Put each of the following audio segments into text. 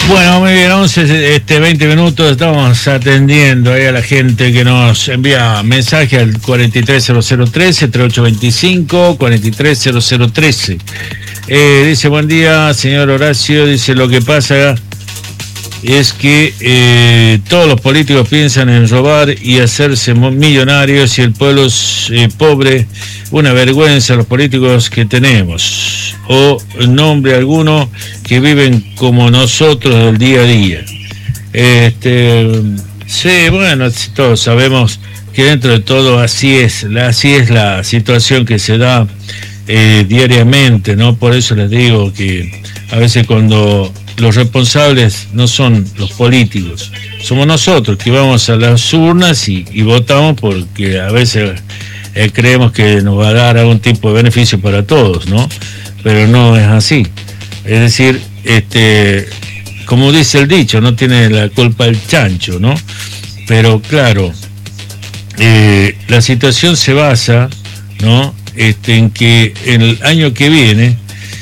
Bueno, muy bien, 20 minutos, estamos atendiendo ahí a la gente que nos envía mensaje al 430013, 3825, 430013. Dice, buen día, señor Horacio, dice, lo que pasa es que todos los políticos piensan en robar y hacerse millonarios y el pueblo es pobre. Una vergüenza los políticos que tenemos, o nombre alguno que viven como nosotros del día a día. Sí, bueno, todos sabemos que dentro de todo así es la situación que se da diariamente, ¿no? Por eso les digo que a veces cuando los responsables no son los políticos, somos nosotros que vamos a las urnas y votamos porque a veces creemos que nos va a dar algún tipo de beneficio para todos, ¿no? Pero no es así. Es decir, como dice el dicho, no tiene la culpa el chancho, ¿no? Pero claro, la situación se basa, ¿no? En que el año que viene,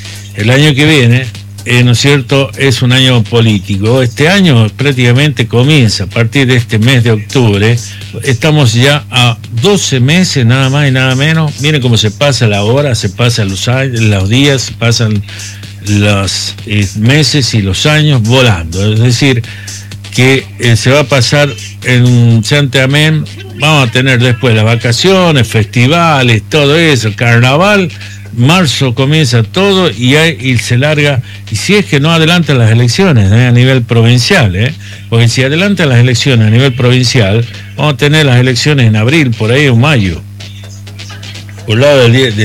¿no es cierto?, es un año político. Este año prácticamente comienza a partir de este mes de octubre. Estamos ya a 12 meses, nada más y nada menos. Miren cómo se pasa la hora, se pasan los años, los días, se pasan los meses y los años volando. Es decir, que se va a pasar en un santiamén. Vamos a tener después las vacaciones, festivales, todo eso, carnaval. Marzo comienza todo y se larga, y si es que no adelantan las elecciones a nivel provincial, porque si adelantan las elecciones a nivel provincial, vamos a tener las elecciones en abril, por ahí en mayo. Por lado del Día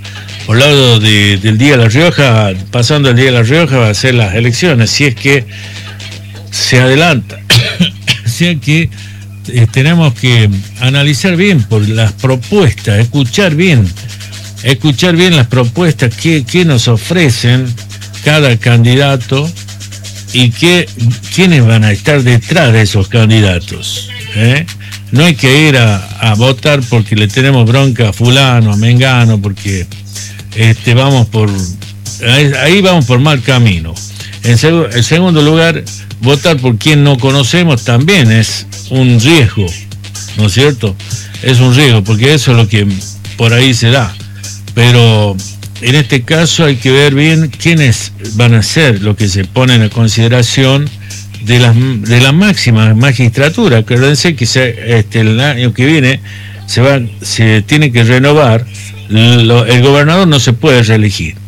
de La Rioja, pasando el Día de La Rioja, va a ser las elecciones, si es que se adelanta. Si es que tenemos que analizar bien por las propuestas, escuchar bien las propuestas que nos ofrecen cada candidato y quiénes van a estar detrás de esos candidatos. No hay que ir a votar porque le tenemos bronca a fulano, a mengano, porque vamos por mal camino. En segundo lugar, votar por quien no conocemos también es un riesgo, ¿no es cierto? Es un riesgo, porque eso es lo que por ahí se da. Pero en este caso hay que ver bien quiénes van a ser lo que se pone en consideración de la máxima magistratura. Acuérdense que el año que viene se tiene que renovar. El gobernador no se puede reelegir.